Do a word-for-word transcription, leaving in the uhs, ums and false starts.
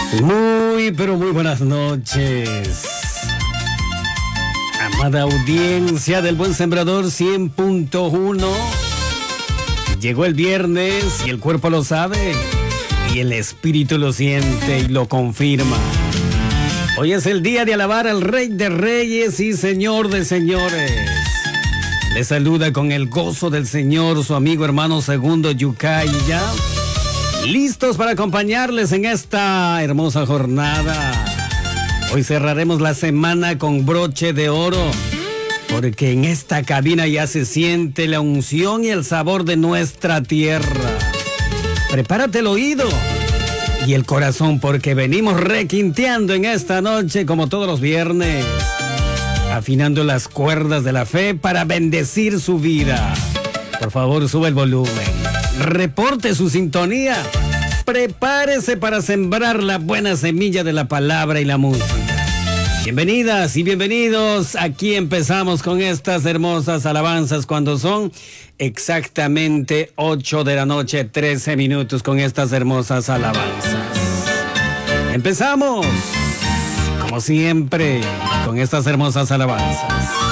Muy, pero muy buenas noches. Amada audiencia del Buen Sembrador cien punto uno. Llegó el viernes y el cuerpo lo sabe y el espíritu lo siente y lo confirma. Hoy es el día de alabar al Rey de Reyes y Señor de Señores. Le saluda con el gozo del Señor su amigo hermano Segundo Yucaya. Listos para acompañarles en esta hermosa jornada. Hoy cerraremos la semana con broche de oro, porque en esta cabina ya se siente la unción y el sabor de nuestra tierra. Prepárate el oído y el corazón, porque venimos requinteando en esta noche como todos los viernes, afinando las cuerdas de la fe para bendecir su vida. Por favor, sube el volumen, reporte su sintonía, prepárese para sembrar la buena semilla de la palabra y la música. Bienvenidas y bienvenidos. Aquí empezamos con estas hermosas alabanzas cuando son exactamente ocho de la noche, trece minutos con estas hermosas alabanzas. Empezamos, como siempre, con estas hermosas alabanzas.